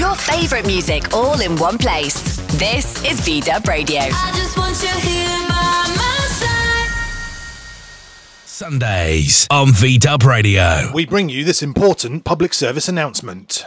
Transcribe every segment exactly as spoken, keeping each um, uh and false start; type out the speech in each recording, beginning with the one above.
Your favourite music all in one place. This is V-Dub Radio. I just want you here by my side. Sundays on V-Dub Radio. We bring you this important public service announcement.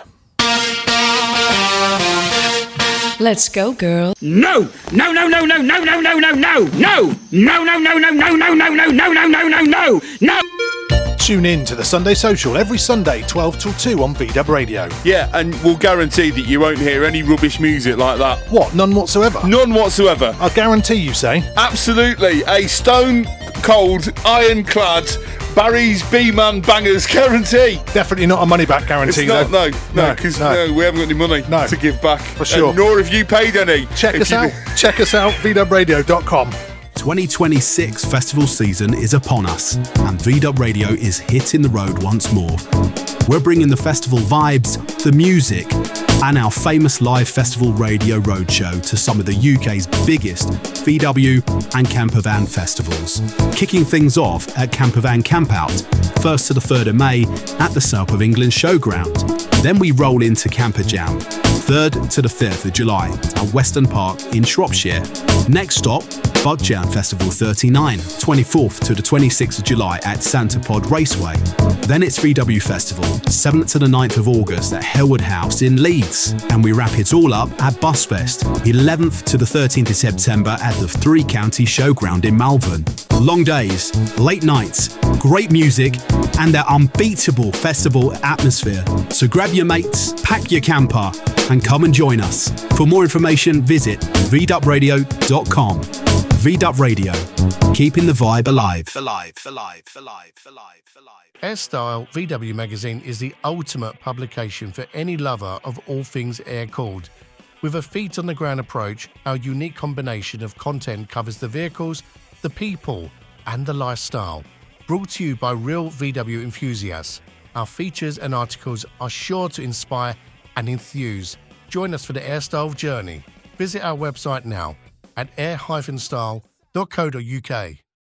Let's go, girl. No! No, no, no, no, no, no, no, no, no! No! No, no, no, no, no, no, no, no, no, no, no, no, no! No! Tune in to the Sunday Social every Sunday, twelve till two on V-Dub Radio. Yeah, and we'll guarantee that you won't hear any rubbish music like that. What, none whatsoever? None whatsoever. I guarantee you say. Absolutely. A stone cold, ironclad Barry's B-Man Bangers guarantee. Definitely not a money-back guarantee, It's not, though. no, no, because no, no. no, we haven't got any money No. to give back. For sure. And nor have you paid any. Check If us you- out. Check us out, v dub radio dot com. twenty twenty-six festival season is upon us, and V-Dub Radio is hitting the road once more. We're bringing the festival vibes, the music, and our famous live festival radio roadshow to some of the U K's biggest V W and campervan festivals. Kicking things off at Campervan Campout, first to the third of May at the South of England Showground. Then we roll into Camper Jam, third to the fifth of July at Weston Park in Shropshire. Next stop, Bug Jam Festival thirty-nine, twenty-fourth to the twenty-sixth of July at Santa Pod Raceway. Then it's V W Festival, seventh to the ninth of August at Hellwood House in Leeds. And we wrap it all up at Busfest, eleventh to the thirteenth of September at the Three County Showground in Malvern. Long days, late nights, great music, and their unbeatable festival atmosphere. So grab your mates, pack your camper, and come and join us. For more information, visit v dub radio dot com. V-Dub Radio, keeping the vibe alive. Alive, alive, alive, alive, alive. Airstyle V W magazine is the ultimate publication for any lover of all things air-cooled. With a feet-on-the-ground approach, our unique combination of content covers the vehicles, the people, and the lifestyle. Brought to you by real V W enthusiasts, our features and articles are sure to inspire and enthuse. Join us for the Airstyle journey. Visit our website now at air dash style dot co dot uk.